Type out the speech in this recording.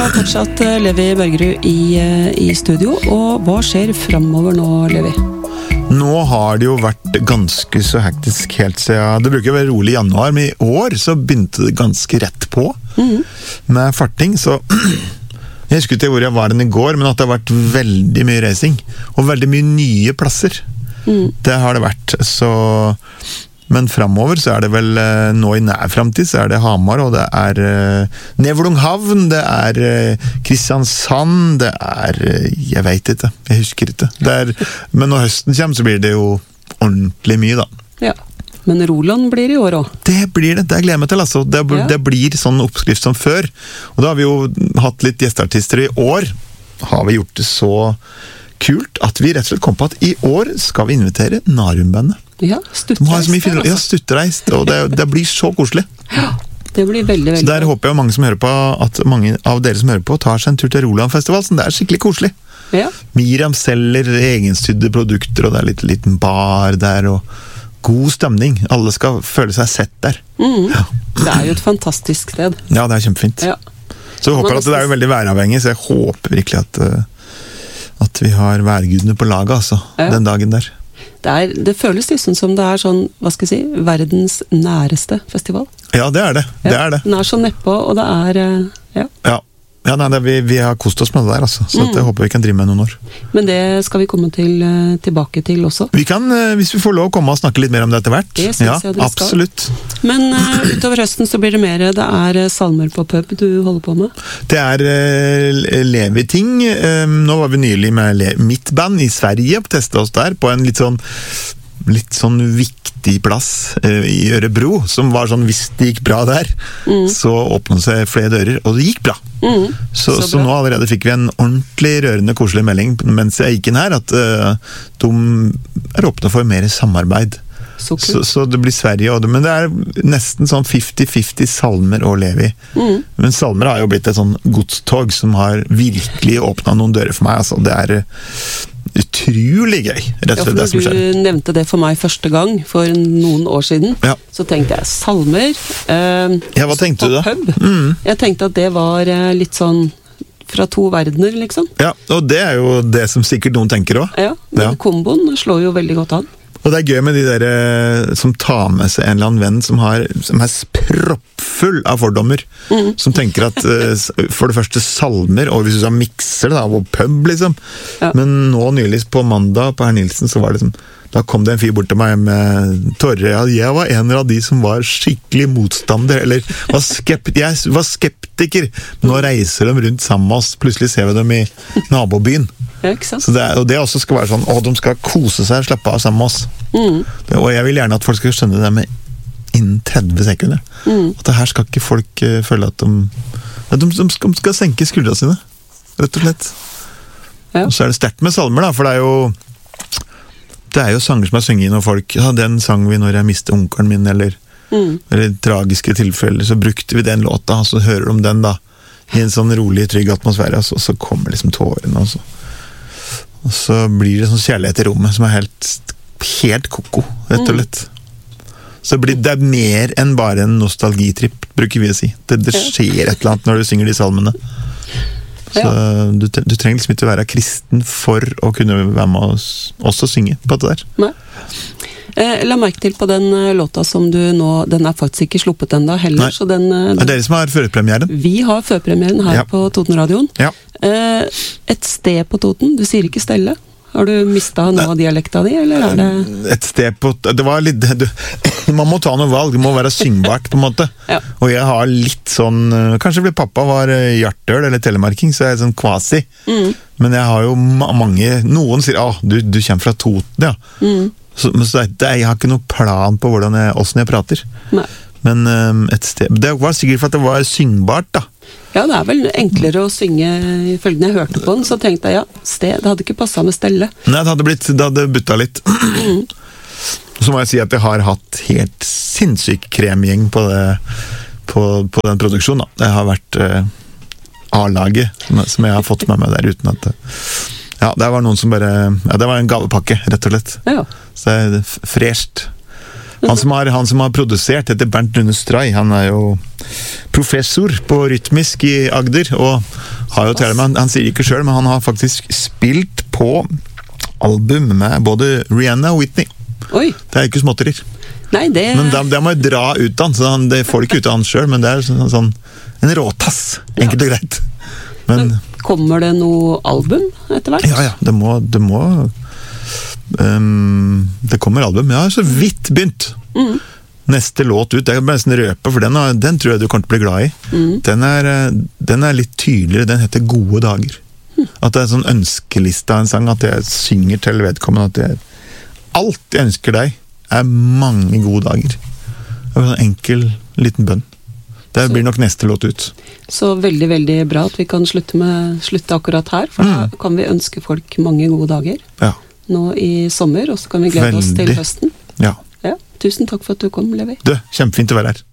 har fortsatt Levi Bergerud i studio, og hva skjer fremover nå, Levi? Nå har det jo vært ganske så hektisk helt siden, det bruker å være rolig i januar, men i år så begynte det ganske rett på med farting, så jeg husker ikke hvor jeg var i går, men at det har vært veldig mye racing, og veldig mye nye plasser. Det har det vært, så... Men fremover så er det vel, nå i nær fremtid, så er det Hamar, og det er Nevlunghavn, det er Kristiansand, det er, jeg vet ikke, jeg husker ikke. Men når høsten kommer, så blir det jo ordentlig mye da. Ja, men Roland blir i år også. Det blir det, det gleder jeg meg til, altså. Det blir sånn oppskrift som før. Og da har vi jo hatt litt gjestartister i år. Har vi gjort det så kult at vi rett og slett kom på at i år skal vi invitere Narumbandet. Ja, Stuttereist, og det blir så koselig. Ja, det blir veldig, veldig. Så der håper jeg mange som hører på, at mange av dere som hører på, tar seg en tur til Rolandfestivalen, det er skikkelig koselig. Ja. Miriam selger egenstydde produkter, og det er litt liten bar der, og god stemning. Alle skal føle seg sett der. Ja. Det er jo et fantastisk sted. Ja, det er kjempefint. Ja. Så jeg håper at det er jo veldig væravhengig, så jeg håper virkelig at vi har værgudene på laget, altså, den dagen der. Det føles liksom som det er sånn, hva skal jeg si, verdens næreste festival. Ja, det er det. Det er det. Den er så nedpå, og det er, vi har kost oss med det der, altså. Så jeg håper vi kan drive med noen år. Men det skal vi komme tilbake til også. Vi kan, hvis vi får lov, komme og snakke litt mer om det etter hvert. Det synes jeg dere skal. Absolutt. Men utover høsten så blir det mer, det er salmer på pub du holder på med? Det er Levi-ting. Nå var vi nylig med mitt band i Sverige, testet oss der på en litt sånn viktig plass i Örebro, som var sånn, hvis det gikk bra der, så åpnet seg flere dører, og det gikk bra. Så nå allerede fikk vi en ordentlig rørende, koselig melding mens jeg gikk inn her, at de er åpne for mer samarbeid. Så det blir Sverige, men det er nesten sånn 50-50 salmer og Levi. Men salmer har jo blitt et sånn godstog som har virkelig åpnet noen dører for meg, altså. Det er utrolig gøy, rett og slett det som skjer. Når du nevnte det for meg første gang, for noen år siden, så tenkte jeg salmer, hva tenkte du da? Pub. Jeg tenkte at det var litt sånn fra to verdener, liksom. Ja, og det er jo det som sikkert noen tenker også. Ja, men komboen slår jo veldig godt an. Og det er gøy med de der som tar med seg en eller annen venn som er proppfull av fordommer, som tenker at for det første salmer, og hvis du sa mikser da, og pub liksom, men nå nylig på mandag på Herr Nilsen, så var det liksom, da kom det en fyr bort til meg med tårer. Jeg var en av de som var skikkelig motstander, eller jeg var skeptiker. Nå reiser de rundt sammen med oss, plutselig ser vi dem i nabobyen. Ja, ikke sant? Så det også skal være sånn, de skal kose seg og slappe av sammen med oss. Og jeg vil gjerne at folk skal skjønne det med innen 30 sekunder. At det her skal ikke folk føle at de skal senke skuldra sine, rett og slett. Og så er det sterkt med salmer da, for det er jo sanger som er synget når folk, den sang vi når jeg mistet onkelen min, eller tragiske tilfeller, så brukte vi den låta, og så hører de den da, i en sånn rolig, trygg atmosfære, og så kommer liksom tårene, og så blir det sånn kjærlighet i rommet som er helt koko, rett og slett. Så det er mer enn bare en nostalgitripp, bruker vi å si. Det skjer et eller annet når du synger de salmene. Så du trenger liksom ikke være kristen for å kunne være med oss også synge på det der. Nei. La merke til på den låta som du nå, den er faktisk ikke sluppet enda heller. Nei, så det er dere som har førpremieren? Vi har førpremieren her på Totenradioen. Ja. Et sted på Toten, du sier ikke Stelle. Har du mistet noe av dialekta di, eller er det... Et sted på... Det var litt... Man må ta noe valg, det må være syngbart på en måte. Og jeg har litt sånn... Kanskje fordi pappa var hjartøl eller telemarking, så er jeg sånn kvasi. Men jeg har jo mange... Noen sier, du kommer fra Toten, ja. Så jeg har ikke noe plan på hvordan jeg prater. Nei. Men et sted... Det var sikkert for at det var syngbart, da. Ja, det er vel enklere å synge. Ifølge jeg hørte på den, så tenkte jeg, sted, det hadde ikke passet med Stelle. Nei, det hadde butta litt. Så må jeg si at jeg har hatt helt sinnssyk kremgjeng på den produksjonen, da. Det har vært A-laget som jeg har fått med meg der, uten at det var noen som bare... Ja, det var en gavepakke, rett og slett. Ja. Så det er fresht. Han som har produsert, heter Bernt Rune Stray. Han er jo professor på rytmisk i Agder, og har jo til og med, han sier ikke selv, men han har faktisk spilt på album med både Rihanna og Whitney. Oi. Det er ikke småtterier. Nei, det... Men det må jeg dra ut av han, så det får ikke ut av han selv, men det er sånn en råtass, enkelt og greit. Men kommer det noe album etter hvert? Ja, det må det kommer album. Jeg har så vidt begynt. Neste låt ut, jeg kan nesten røpe, for den tror jeg du kommer til å bli glad i. Den er litt tydeligere, den heter Gode dager. At det er sånn ønskeliste av en sang, at jeg synger til vedkommende, at alt jeg ønsker deg er mange gode dager. Det er en enkel, liten bønn. Det blir nok neste låt ut. Så veldig, veldig bra at vi kan slutte akkurat her, for da kan vi ønske folk mange gode dager nå i sommer, og så kan vi glede oss til høsten. Ja. Tusen takk for at du kom, Levi. Kjempefint å være her.